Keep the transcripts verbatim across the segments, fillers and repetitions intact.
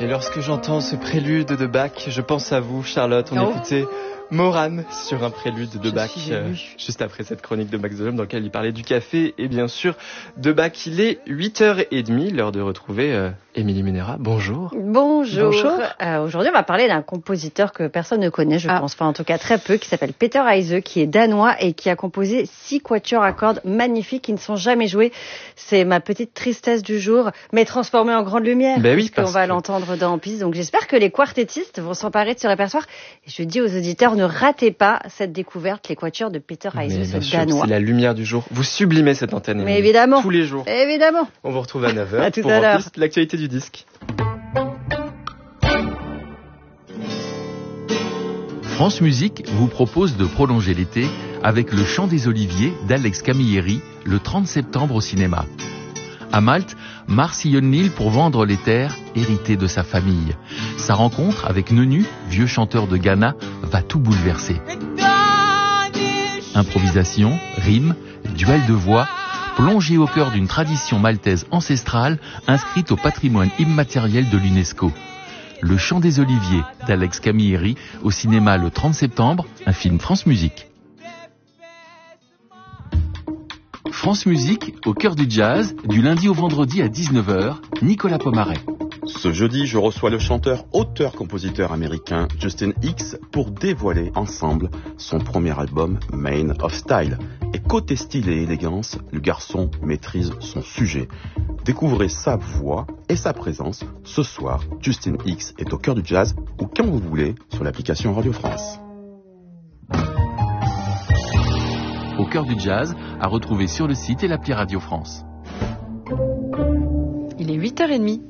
Et lorsque j'entends ce prélude de Bach, je pense à vous, Charlotte. On oh. écoutait Morane sur un prélude de je Bach, euh, juste après cette chronique de Max Delhomme dans laquelle il parlait du café et bien sûr de Bach. Il est huit heures trente, l'heure de retrouver euh, Émilie Munera. Bonjour. Bonjour. Bonjour. Euh, aujourd'hui, on va parler d'un compositeur que personne ne connaît, je ah. pense, enfin en tout cas très peu, qui s'appelle Peter Heise, qui est danois et qui a composé six quatuors à cordes magnifiques qui ne sont jamais joués. C'est ma petite tristesse du jour, mais transformée en grande lumière. Ben oui, parce qu'on va que... l'entendre dans Piste. Donc j'espère que les quartettistes vont s'emparer de ce répertoire. Et je dis aux auditeurs, ne ratez pas cette découverte, les quatuors de Peter Heise, ce danois. C'est la lumière du jour. Vous sublimez cette antenne. Mais évidemment. Tous les jours. Évidemment. On vous retrouve à neuf heures à tout pour à l'heure. l'actualité du disque. France Musique vous propose de prolonger l'été avec le Chant des Oliviers d'Alex Camilleri le trente septembre au cinéma. À Malte, Mars sillonne l'île pour vendre les terres héritées de sa famille. Sa rencontre avec Nenu, vieux chanteur de Ghana, va tout bouleverser. Improvisation, rime, duel de voix, plongé au cœur d'une tradition maltaise ancestrale inscrite au patrimoine immatériel de l'UNESCO. Le Chant des Oliviers d'Alex Camilleri au cinéma le trente septembre, un film France Musique. France Musique, au cœur du jazz, du lundi au vendredi à dix-neuf heures, Nicolas Pomaret. Ce jeudi, je reçois le chanteur, auteur-compositeur américain Justin Hicks pour dévoiler ensemble son premier album Main of Style. Et côté style et élégance, le garçon maîtrise son sujet. Découvrez sa voix et sa présence. Ce soir, Justin Hicks est au cœur du jazz ou quand vous voulez sur l'application Radio France. Au cœur du jazz, à retrouver sur le site et l'appli Radio France. Il est huit heures trente.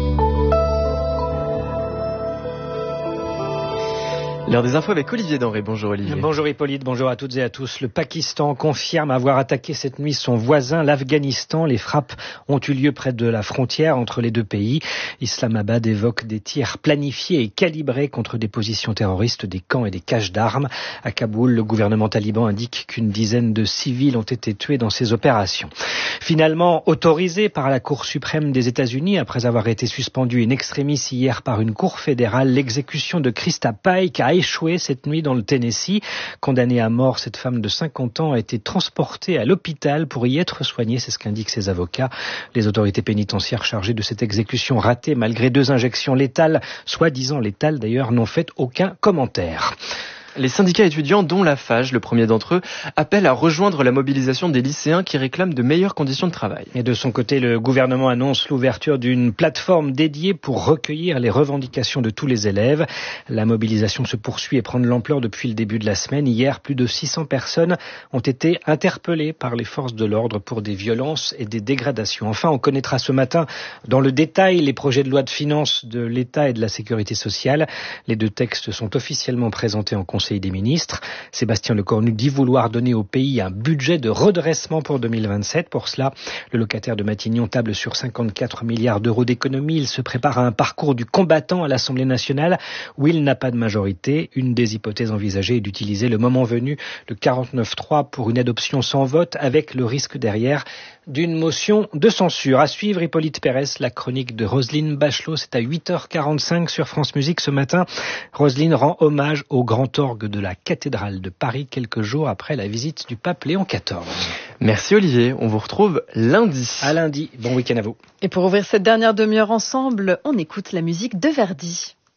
L'heure des infos avec Olivier Denré. Bonjour Olivier. Bonjour Hippolyte, bonjour à toutes et à tous. Le Pakistan confirme avoir attaqué cette nuit son voisin, l'Afghanistan. Les frappes ont eu lieu près de la frontière entre les deux pays. Islamabad évoque des tirs planifiés et calibrés contre des positions terroristes, des camps et des caches d'armes. À Kaboul, le gouvernement taliban indique qu'une dizaine de civils ont été tués dans ces opérations. Finalement autorisé par la Cour suprême des États-Unis, après avoir été suspendu in extremis hier par une cour fédérale, l'exécution de Krista Pike a échoué cette nuit dans le Tennessee. Condamnée à mort, cette femme de cinquante ans a été transportée à l'hôpital pour y être soignée, c'est ce qu'indiquent ses avocats. Les autorités pénitentiaires chargées de cette exécution ratée malgré deux injections létales, soi-disant létales d'ailleurs, n'ont fait aucun commentaire. Les syndicats étudiants, dont la Fage, le premier d'entre eux, appellent à rejoindre la mobilisation des lycéens qui réclament de meilleures conditions de travail. Et de son côté, le gouvernement annonce l'ouverture d'une plateforme dédiée pour recueillir les revendications de tous les élèves. La mobilisation se poursuit et prend de l'ampleur depuis le début de la semaine. Hier, plus de six cents personnes ont été interpellées par les forces de l'ordre pour des violences et des dégradations. Enfin, on connaîtra ce matin dans le détail les projets de loi de finances de l'État et de la Sécurité sociale. Les deux textes sont officiellement présentés en Conseil des ministres. Sébastien Lecornu dit vouloir donner au pays un budget de redressement pour deux mille vingt-sept. Pour cela, le locataire de Matignon table sur cinquante-quatre milliards d'euros d'économies. Il se prépare à un parcours du combattant à l'Assemblée nationale où il n'a pas de majorité. Une des hypothèses envisagées est d'utiliser le moment venu le quarante-neuf trois pour une adoption sans vote avec le risque derrière d'une motion de censure. À suivre, Hippolyte Pérez, la chronique de Roselyne Bachelot. C'est à huit heures quarante-cinq sur France Musique ce matin. Roselyne rend hommage au grand orgue de la cathédrale de Paris quelques jours après la visite du pape Léon quatorze. Merci Olivier, on vous retrouve lundi. À lundi, bon week-end à vous. Et pour ouvrir cette dernière demi-heure ensemble, on écoute la musique de Verdi.